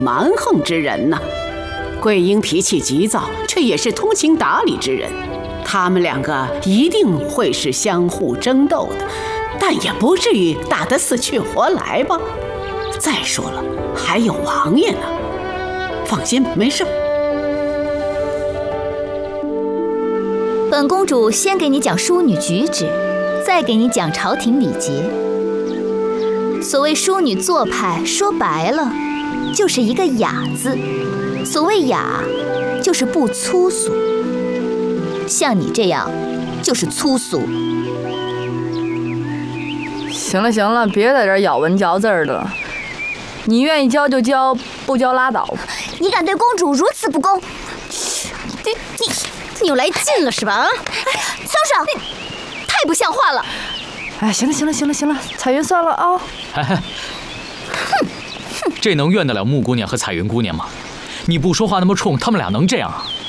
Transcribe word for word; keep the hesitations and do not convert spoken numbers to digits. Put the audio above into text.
蛮横之人呢。桂英脾气急躁，却也是通情达理之人，他们两个一定会是相互争斗的，但也不至于打得死去活来吧。再说了，还有王爷呢。放心，没事。 本公主先给你讲淑女举止，再给你讲朝廷礼节。所谓淑女做派，说白了就是一个雅字。所谓雅，就是不粗俗。像你这样，就是粗俗。 行了行了，别在这咬文嚼字的。你愿意教就教，不教拉倒。 你敢对公主如此不公？你你你又来劲了是吧？啊！松手！太不像话了。 哎，行了行了行了行了，彩云算了啊。 哎哎， 哼哼， 这能怨得了穆姑娘和彩云姑娘吗？你不说话那么冲，他们俩能这样啊？